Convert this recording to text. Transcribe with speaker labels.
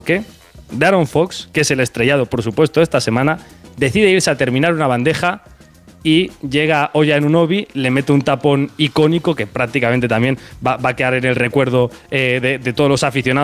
Speaker 1: que Darren Fox, que es el estrellado, por supuesto, esta semana, decide irse a terminar una bandeja y llega Oya Anunoby, le mete un tapón icónico que prácticamente también va a quedar en el recuerdo de todos los aficionados